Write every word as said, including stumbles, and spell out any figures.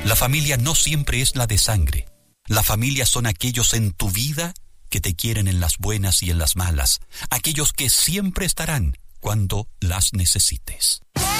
La familia no siempre es la de sangre. La familia son aquellos en tu vida que te quieren en las buenas y en las malas, aquellos que siempre estarán cuando las necesites.